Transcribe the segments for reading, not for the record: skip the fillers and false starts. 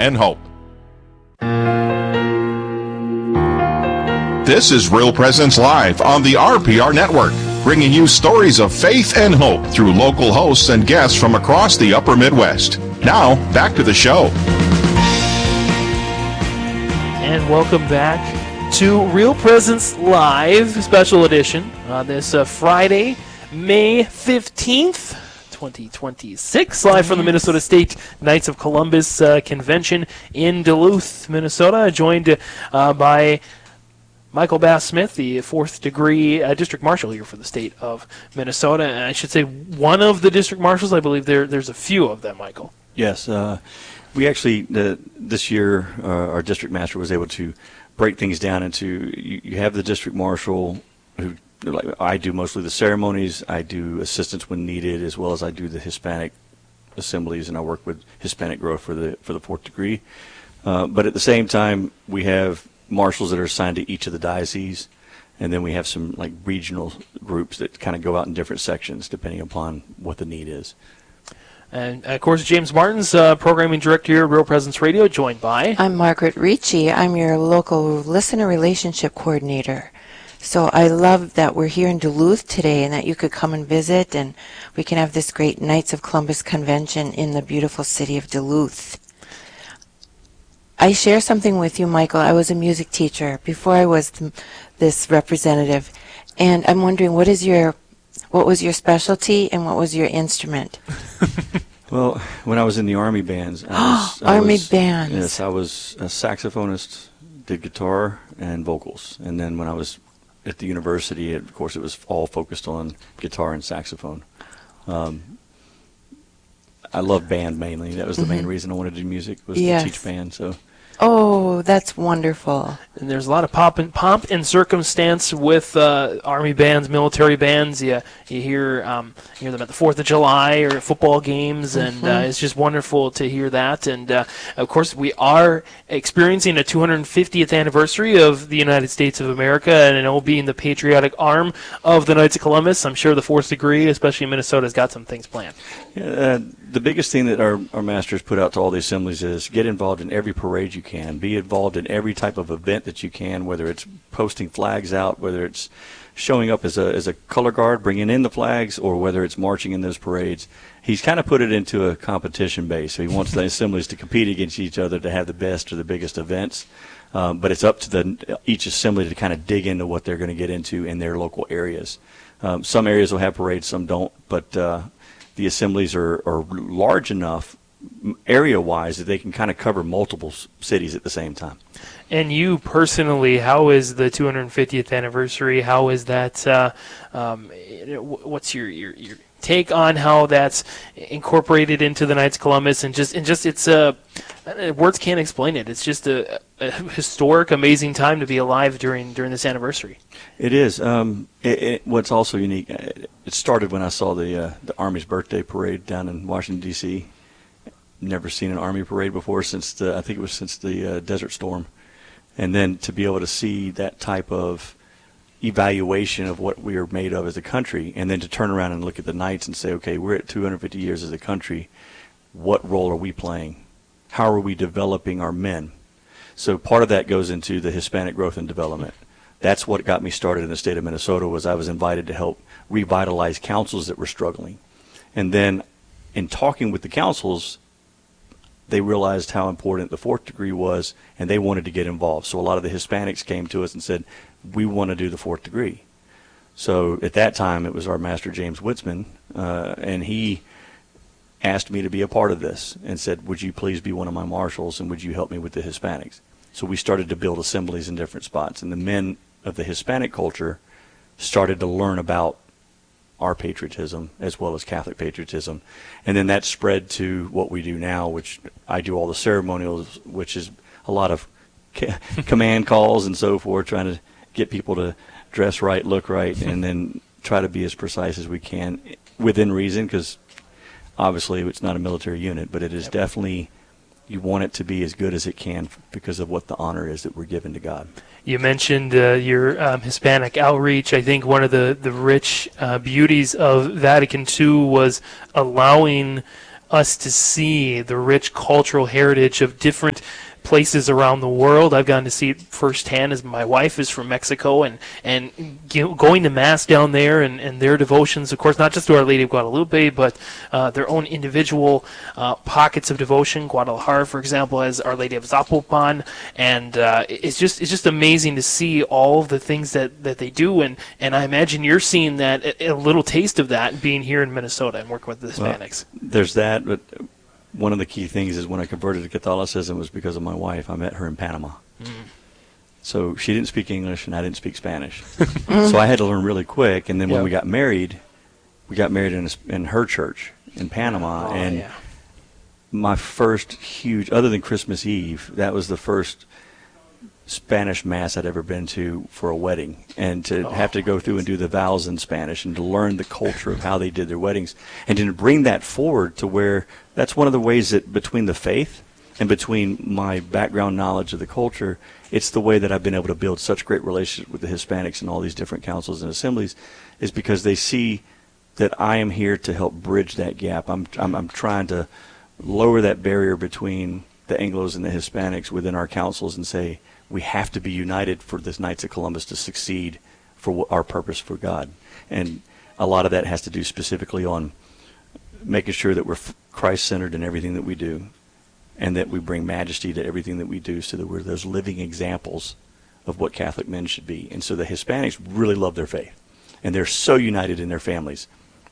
and hope. This is Real Presence Live on the RPR Network, bringing you stories of faith and hope through local hosts and guests from across the upper Midwest. Now, back to the show. And welcome back to Real Presence Live Special Edition on this Friday, May 15th, 2026, live from the Minnesota State Knights of Columbus Convention in Duluth, Minnesota, joined by Michael Bass-Smith, the fourth-degree district marshal here for the state of Minnesota. And I should say one of the district marshals. I believe there's a few of them, Michael. Yes. We actually, this year, our district master was able to break things down into, you have the district marshal, who, like, I do mostly the ceremonies, I do assistance when needed, as well as I do the Hispanic assemblies, and I work with Hispanic growth for the fourth degree. But at the same time, we have marshals that are assigned to each of the dioceses, and then we have some like regional groups that kind of go out in different sections depending upon what the need is. And, of course, James Martins, programming director here at Real Presence Radio, joined by... I'm Margaret Ricci. I'm your local listener relationship coordinator. So I love that we're here in Duluth today and that you could come and visit, and we can have this great Knights of Columbus convention in the beautiful city of Duluth. I share something with you, Michael. I was a music teacher before I was this representative, and I'm wondering what was your specialty and what was your instrument? Well, when I was in the Army bands, bands. Yes, I was a saxophonist, did guitar and vocals, and then when I was at the university, of course, it was all focused on guitar and saxophone. I love band mainly. That was the main reason I wanted to do music, was to teach band. So. Oh, that's wonderful. And there's a lot of pomp and circumstance with Army bands, military bands. You hear them at the 4th of July or football games, and it's just wonderful to hear that. And, of course, we are experiencing a 250th anniversary of the United States of America, and it will be in the patriotic arm of the Knights of Columbus. I'm sure the fourth degree, especially in Minnesota, has got some things planned. Yeah, the biggest thing that our masters put out to all the assemblies is get involved in every parade you can. Be involved in every type of event that you can, whether it's posting flags out, whether it's showing up as a color guard, bringing in the flags, or whether it's marching in those parades. He's kind of put it into a competition base. So he wants the assemblies to compete against each other to have the best or the biggest events. But it's up to each assembly to kind of dig into what they're going to get into in their local areas. Some areas will have parades, some don't, but the assemblies are large enough area-wise that they can kind of cover multiple cities at the same time. And you personally, how is the 250th anniversary? How is that? What's your take on how that's incorporated into the Knights of Columbus? And just it's words can't explain it. It's just a historic, amazing time to be alive during this anniversary. It is. What's also unique, it started when I saw the Army's birthday parade down in Washington, D.C. Never seen an Army parade before since the Desert Storm. And then to be able to see that type of evaluation of what we are made of as a country, and then to turn around and look at the Knights and say, okay, we're at 250 years as a country. What role are we playing? How are we developing our men? So part of that goes into the Hispanic growth and development. That's what got me started in the state of Minnesota, was I was invited to help revitalize councils that were struggling. And then in talking with the councils, they realized how important the fourth degree was, and they wanted to get involved. So a lot of the Hispanics came to us and said, we want to do the fourth degree. So at that time, it was our master, James Witzman, and he asked me to be a part of this and said, would you please be one of my marshals, and would you help me with the Hispanics? So we started to build assemblies in different spots, and the men of the Hispanic culture started to learn about our patriotism as well as Catholic patriotism. And then that spread to what we do now, which I do all the ceremonials, which is a lot of command calls and so forth, trying to get people to dress right, look right, and then try to be as precise as we can within reason, because obviously it's not a military unit, but it is definitely, you want it to be as good as it can because of what the honor is that we're given to God. You mentioned your Hispanic outreach. I think one of the rich beauties of Vatican II was allowing us to see the rich cultural heritage of different places around the world. I've gotten to see it firsthand as my wife is from Mexico, and going to Mass down there and their devotions, of course, not just to Our Lady of Guadalupe, but their own individual pockets of devotion. Guadalajara, for example, has Our Lady of Zapopan, and it's just amazing to see all of the things that they do, and I imagine you're seeing that, a little taste of that, being here in Minnesota and working with the Hispanics. Well, there's that, but one of the key things is when I converted to Catholicism was because of my wife. I met her in Panama. So she didn't speak English and I didn't speak Spanish. So I had to learn really quick. And then when we got married in her church in Panama. My first huge, other than Christmas Eve, that was the first Spanish Mass I'd ever been to for a wedding, and to have to go through and do the vows in Spanish and to learn the culture of how they did their weddings, and to bring that forward to where that's one of the ways that between the faith and between my background knowledge of the culture, it's the way that I've been able to build such great relationships with the Hispanics and all these different councils and assemblies, is because they see that I am here to help bridge that gap. I'm trying to lower that barrier between the Anglos and the Hispanics within our councils and say, we have to be united for this Knights of Columbus to succeed for our purpose for God. And a lot of that has to do specifically on making sure that we're Christ-centered in everything that we do, and that we bring majesty to everything that we do, so that we're those living examples of what Catholic men should be. And so the Hispanics really love their faith, and they're so united in their families.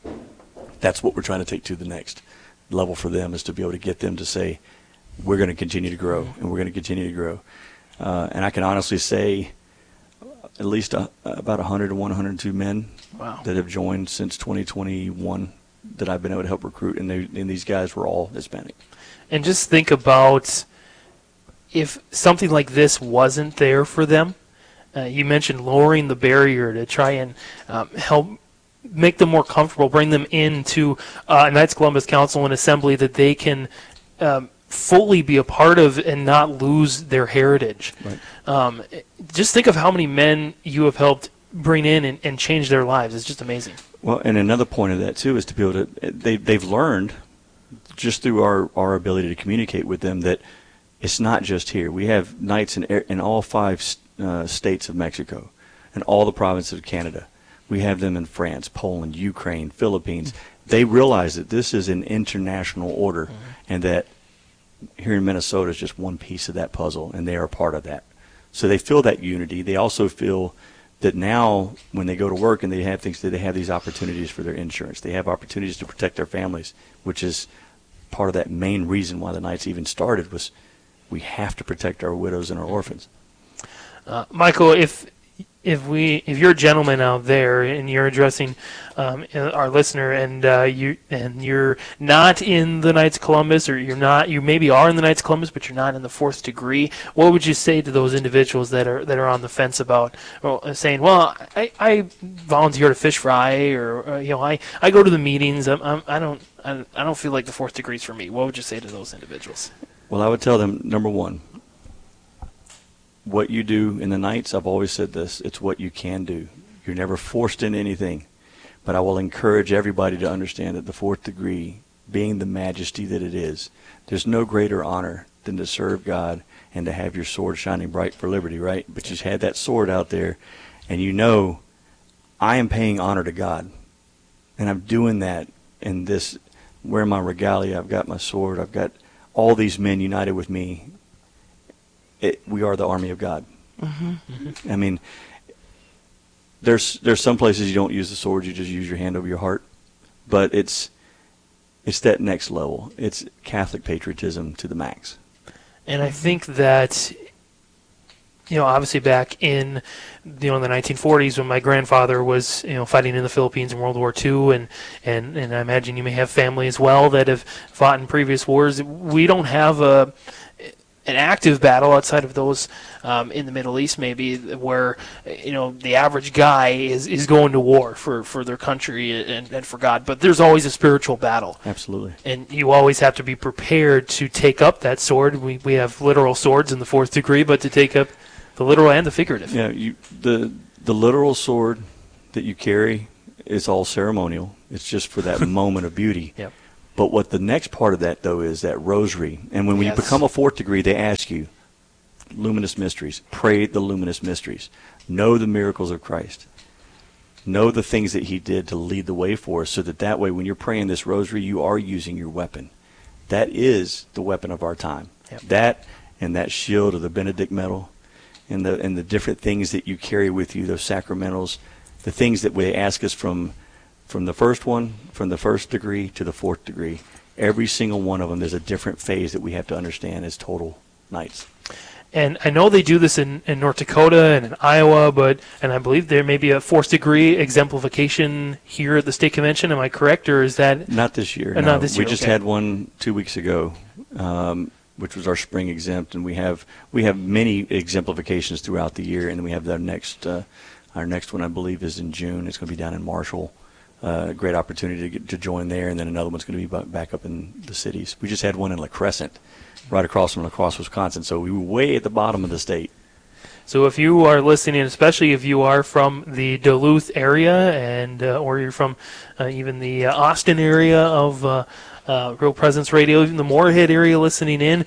That's what we're trying to take to the next level for them, is to be able to get them to say, we're going to continue to grow, and we're going to continue to grow. And I can honestly say at least about 101, 102 men that have joined since 2021 that I've been able to help recruit, and these guys were all Hispanic. And just think about if something like this wasn't there for them. You mentioned lowering the barrier to try and help make them more comfortable, bring them into Knights of Columbus Council and Assembly that they can fully be a part of and not lose their heritage. Right. Just think of how many men you have helped bring in and change their lives. It's just amazing. Well, and another point of that, too, is to be able to, they've learned just through our ability to communicate with them that it's not just here. We have Knights in all 5 states of Mexico and all the provinces of Canada. We have them in France, Poland, Ukraine, Philippines. They realize that this is an international order, and that here in Minnesota is just one piece of that puzzle, and they are a part of that. So they feel that unity. They also feel that now when they go to work and they have things, that they have these opportunities for their insurance. They have opportunities to protect their families, which is part of that main reason why the Knights even started, was we have to protect our widows and our orphans. Michael, if you're a gentleman out there and you're addressing our listener, and you're not in the Knights of Columbus, or you maybe are in the Knights of Columbus, but you're not in the 4th degree, what would you say to those individuals that are on the fence about saying, well, I volunteer to fish fry, or I go to the meetings, I don't feel like the 4th degree is for me? What would you say to those individuals? Well, I would tell them, number one, what you do in the Knights, I've always said this, it's what you can do. You're never forced into anything. But I will encourage everybody to understand that the 4th degree, being the majesty that it is, there's no greater honor than to serve God and to have your sword shining bright for liberty, right? But you had that sword out there, and I am paying honor to God. And I'm doing that in this, wearing my regalia, I've got my sword, I've got all these men united with me. We are the army of God. I mean, there's some places you don't use the sword, you just use your hand over your heart. But it's that next level. It's Catholic patriotism to the max. And I think that, obviously back in the 1940s, when my grandfather was fighting in the Philippines in World War II, and I imagine you may have family as well that have fought in previous wars. We don't have an active battle outside of those in the Middle East, maybe, where the average guy is going to war for their country and for God. But there's always a spiritual battle. Absolutely. And you always have to be prepared to take up that sword. We have literal swords in the 4th degree, but to take up the literal and the figurative. Yeah, the literal sword that you carry is all ceremonial. It's just for that moment of beauty. Yep. But what the next part of that, though, is that rosary. And when you become a 4th degree, they ask you, luminous mysteries, pray the luminous mysteries, know the miracles of Christ, know the things that he did to lead the way for us, so that way when you're praying this rosary, you are using your weapon. That is the weapon of our time. Yep. That and that shield of the Benedict medal and the different things that you carry with you, those sacramentals, the things that they ask us from the first one, from the 1st degree to the 4th degree. Every single one of them, there's a different phase that we have to understand as total knights. And I know they do this in North Dakota and in Iowa, and I believe there may be a 4th degree exemplification here at the state convention. Am I correct, or is that not this year? No. Not this year. We just had one 2 weeks ago, which was our spring exempt, and we have many exemplifications throughout the year, and then we have our next one, I believe, is in June. It's going to be down in Marshall. Great opportunity to join there, and then another one's going to be back up in the cities. We just had one in La Crescent, right across from La Crosse, Wisconsin, so we were way at the bottom of the state. So if you are listening, especially if you are from the Duluth area, and or you're from even the Austin area of Real Presence Radio, even the Moorhead area listening in,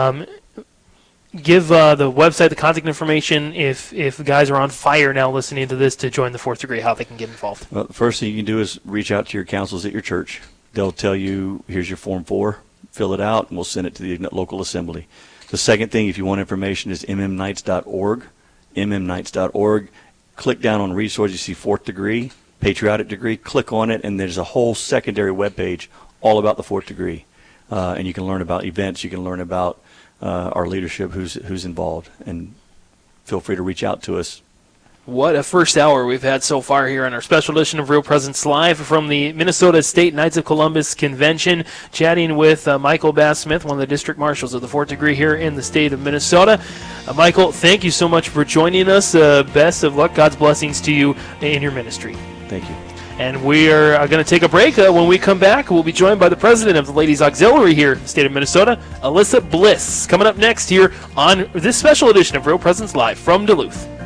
give the website, the contact information, if guys are on fire now listening to this to join the 4th degree, how they can get involved. Well, the first thing you can do is reach out to your councils at your church. They'll tell you, here's your Form 4, fill it out, and we'll send it to the local assembly. The second thing, if you want information, is mmknights.org. mmknights.org. Click down on resources, you see 4th degree, patriotic degree, click on it, and there's a whole secondary webpage all about the 4th degree. And you can learn about events, you can learn about our leadership who's involved, and feel free to reach out to us. What a first hour we've had so far here on our special edition of Real Presence Live from the Minnesota State Knights of Columbus Convention, chatting with Michael Bass-Smith, one of the district marshals of the 4th degree here in the state of Minnesota. Michael, thank you so much for joining us. Best of luck. God's blessings to you in your ministry. Thank you. And we are going to take a break. When we come back, we'll be joined by the president of the Ladies Auxiliary here in the state of Minnesota, Alyssa Bliss, coming up next here on this special edition of Real Presence Live from Duluth.